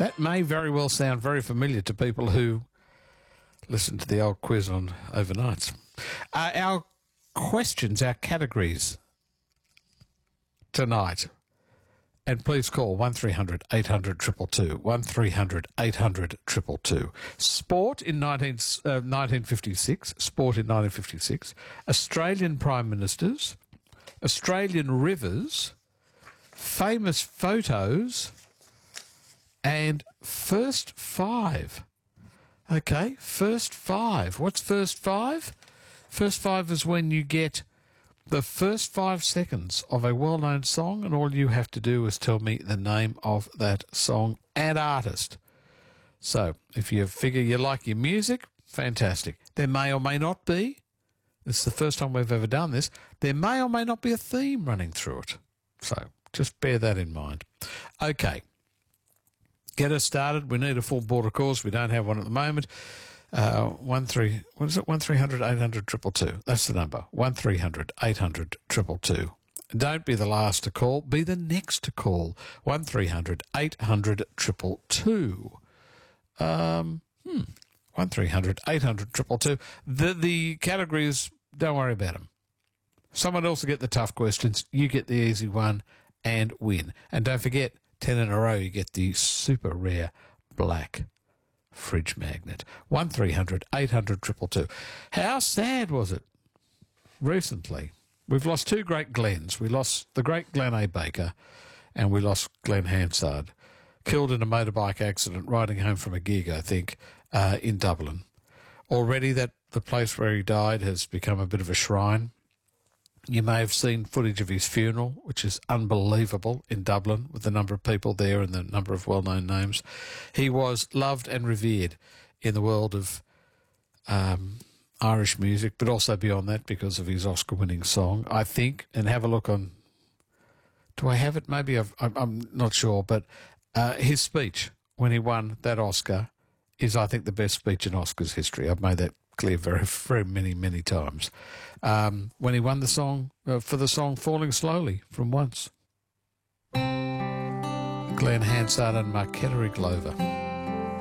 That may very well sound very familiar to people who listen to the old quiz on overnights. Our questions, our categories tonight, and please call 1300 800 222, 1300 800 222. Sport in 1956, sport in 1956, Australian Prime Ministers, Australian rivers, famous photos, and first five. Okay, first five. What's first five? First five is when you get the first 5 seconds of a well-known song, and all you have to do is tell me the name of that song and artist. So, if you figure you like your music, fantastic. There may or may not be, this is the first time we've ever done this, there may or may not be a theme running through it. So, just bear that in mind. Okay. Get us started. We need a full board of calls. We don't have one at the moment. 1300 800 222. That's the number. 1300 800 222. Don't be the last to call. Be the next to call. 1300 800 222. 1300 800 222. The categories, don't worry about them. Someone else will get the tough questions. You get the easy one and win. And don't forget, 10 in a row, you get the super rare black fridge magnet. 1300 800 222. How sad was it recently? We've lost two great Glens. We lost the great Glenn A. Baker and we lost Glenn Hansard, killed in a motorbike accident riding home from a gig, I think, in Dublin. Already the place where he died has become a bit of a shrine. You may have seen footage of his funeral, which is unbelievable, in Dublin, with the number of people there and the number of well-known names. He was loved and revered in the world of Irish music, but also beyond that because of his Oscar-winning song, I think. And have a look on... Do I have it? Maybe I'm not sure, but his speech when he won that Oscar is, I think, the best speech in Oscars history. I've made that clear very, very many times. When he won the song, for the song Falling Slowly from Once. Glenn Hansard and Mark Kettery Glover.